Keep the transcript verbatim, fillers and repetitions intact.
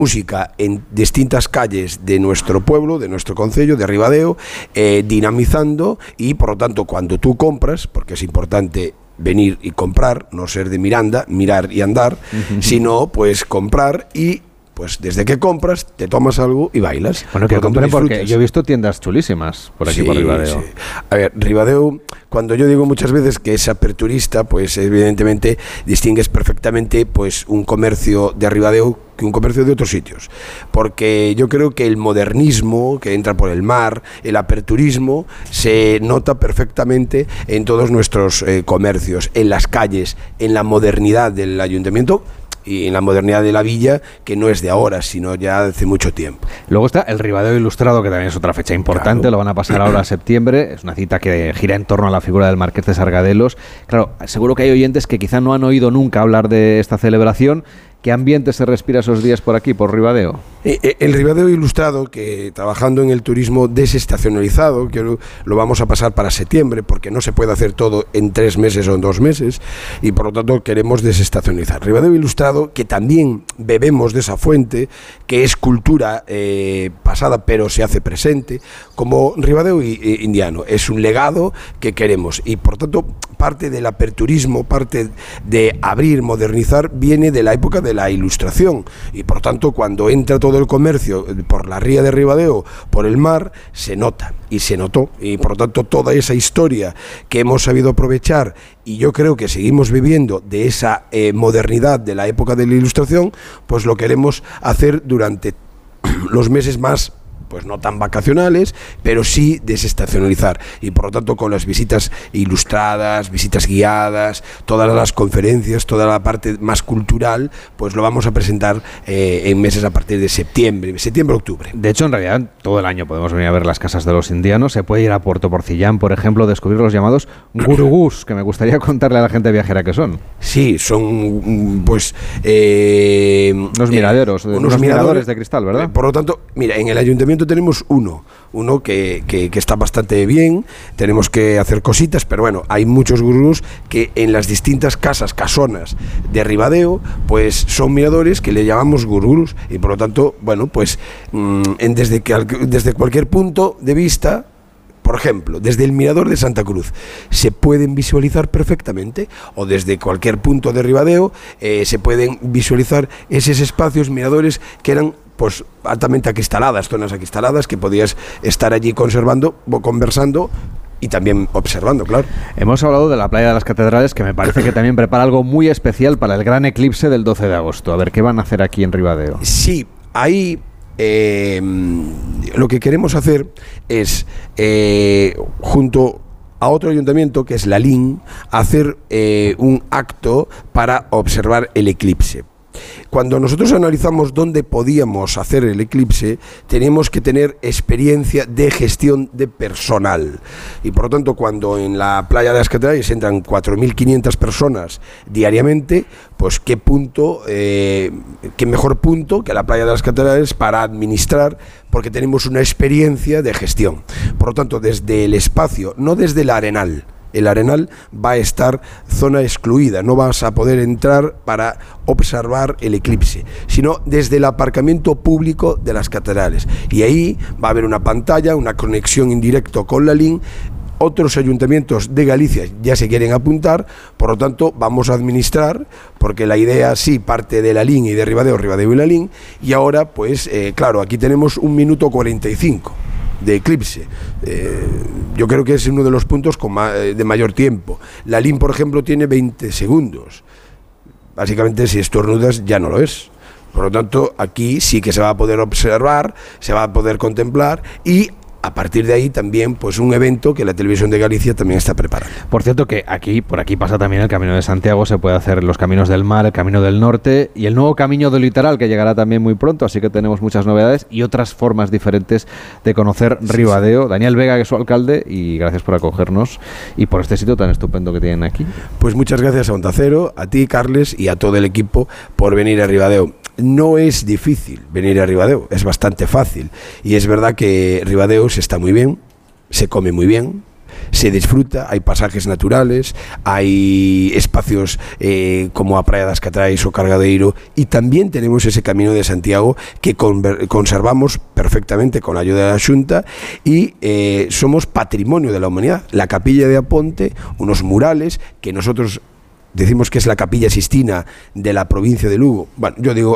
música en distintas calles de nuestro pueblo, de nuestro concello, de Ribadeo, eh, dinamizando, y por lo tanto cuando tú compras, porque es importante venir y comprar, no ser de Miranda, mirar y andar, uh-huh. sino pues comprar, y pues desde que compras te tomas algo y bailas. Bueno, que compren, porque yo he visto tiendas chulísimas por aquí, sí, por Ribadeo. Sí. A ver, Ribadeo, cuando yo digo muchas veces que es aperturista, pues evidentemente distingues perfectamente pues un comercio de Ribadeo que un comercio de otros sitios, porque yo creo que el modernismo que entra por el mar, el aperturismo, se nota perfectamente en todos nuestros eh, comercios, en las calles, en la modernidad del ayuntamiento y en la modernidad de la villa, que no es de ahora, sino ya hace mucho tiempo. Luego está el Ribadeo Ilustrado, que también es otra fecha importante, claro. Lo van a pasar ahora a septiembre, es una cita que gira en torno a la figura del Marqués de Sargadelos. Claro, seguro que hay oyentes que quizá no han oído nunca hablar de esta celebración. ¿Qué ambiente se respira esos días por aquí, por Ribadeo? El Ribadeo Ilustrado, que trabajando en el turismo desestacionalizado, que lo vamos a pasar para septiembre, porque no se puede hacer todo en tres meses o en dos meses, y por lo tanto queremos desestacionalizar. Ribadeo Ilustrado, que también bebemos de esa fuente, que es cultura eh, pasada pero se hace presente, como Ribadeo Indiano. Es un legado que queremos, y por tanto parte del aperturismo, parte de abrir, modernizar, viene de la época de la Ilustración, y por tanto cuando entra todo el comercio por la ría de Ribadeo, por el mar, se nota, y se notó, y por tanto toda esa historia que hemos sabido aprovechar, y yo creo que seguimos viviendo de esa eh, modernidad de la época de la Ilustración, pues lo queremos hacer durante los meses más, pues no tan vacacionales, pero sí desestacionalizar, y por lo tanto con las visitas ilustradas, visitas guiadas, todas las conferencias, toda la parte más cultural, pues lo vamos a presentar eh, en meses a partir de septiembre, septiembre, octubre. De hecho, en realidad, todo el año podemos venir a ver las casas de los indianos. Se puede ir a Puerto Porcillán, por ejemplo, descubrir los llamados gurugús, que me gustaría contarle a la gente viajera qué son. Sí, son pues eh, unos miraderos, eh, unos, unos miradores, miradores de cristal, ¿verdad? Eh, por lo tanto, mira, en el ayuntamiento tenemos uno, uno que, que, que está bastante bien, tenemos que hacer cositas, pero bueno, hay muchos gurús que en las distintas casas, casonas de Ribadeo, pues son miradores que le llamamos gurús, y por lo tanto, bueno, pues mmm, en desde, que, desde cualquier punto de vista, por ejemplo, desde el mirador de Santa Cruz se pueden visualizar perfectamente, o desde cualquier punto de Ribadeo eh, se pueden visualizar esos espacios, miradores que eran pues altamente acristaladas, zonas acristaladas que podías estar allí conservando o conversando y también observando, claro. Hemos hablado de la playa de las Catedrales, que me parece que también prepara algo muy especial para el gran eclipse del doce de agosto. A ver, ¿qué van a hacer aquí en Ribadeo? Sí, ahí eh, lo que queremos hacer es, eh, junto a otro ayuntamiento, que es Lalín, hacer eh, un acto para observar el eclipse. Cuando nosotros analizamos dónde podíamos hacer el eclipse, teníamos que tener experiencia de gestión de personal, y por lo tanto cuando en la playa de las Catedrales entran cuatro mil quinientas personas diariamente, pues qué punto, eh, qué mejor punto que la playa de las Catedrales para administrar, porque tenemos una experiencia de gestión. Por lo tanto, desde el espacio, no desde el Arenal. El Arenal va a estar zona excluida, no vas a poder entrar para observar el eclipse, sino desde el aparcamiento público de las Catedrales. Y ahí va a haber una pantalla, una conexión en directo con Lalín. Otros ayuntamientos de Galicia ya se quieren apuntar, por lo tanto vamos a administrar, porque la idea sí parte de Lalín y de Ribadeo, Ribadeo y Lalín, y ahora pues eh, claro, aquí tenemos un minuto cuarenta y cinco de eclipse. Eh, yo creo que es uno de los puntos con ma de mayor tiempo. Lalín, por ejemplo, tiene veinte segundos. Básicamente, si estornudas, ya no lo es. Por lo tanto, aquí sí que se va a poder observar, se va a poder contemplar, y a partir de ahí también pues un evento que la Televisión de Galicia también está preparando. Por cierto, que aquí, por aquí pasa también el Camino de Santiago, se puede hacer los caminos del mar, el Camino del Norte y el nuevo Camino del Litoral, que llegará también muy pronto, así que tenemos muchas novedades y otras formas diferentes de conocer Ribadeo. Sí, sí. Daniel Vega, que es su alcalde, y gracias por acogernos y por este sitio tan estupendo que tienen aquí. Pues muchas gracias a Onda Cero, a ti, Carles, y a todo el equipo por venir a Ribadeo. No es difícil venir a Ribadeo, es bastante fácil, y es verdad que Ribadeo se está muy bien, se come muy bien, se disfruta, hay pasajes naturales, hay espacios eh, como a Praia das Catrais o Cargadeiro, y también tenemos ese Camino de Santiago que conver- conservamos perfectamente con la ayuda de la Xunta, y eh, somos patrimonio de la humanidad. La Capilla de Aponte, unos murales que nosotros decimos que es la Capilla Sistina de la provincia de Lugo. Bueno, yo digo